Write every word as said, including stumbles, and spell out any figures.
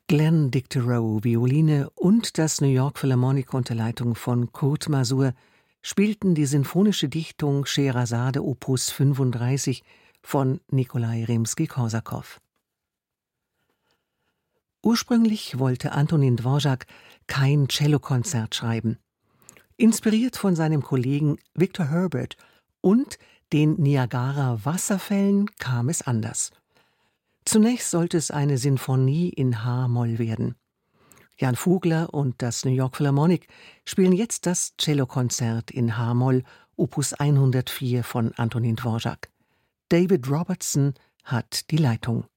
Glenn Dicterow, Violine und das New York Philharmonic unter Leitung von Kurt Masur spielten die sinfonische Dichtung Scheherazade Opus fünfunddreißig von Nikolai Rimski-Korsakow. Ursprünglich wollte Antonin Dvorak kein Cellokonzert schreiben. Inspiriert von seinem Kollegen Victor Herbert und den Niagara-Wasserfällen kam es anders. Zunächst sollte es eine Sinfonie in H-Moll werden. Jan Vogler und das New York Philharmonic spielen jetzt das Cellokonzert in H-Moll, Opus hundertvier von Antonin Dvorak. David Robertson hat die Leitung.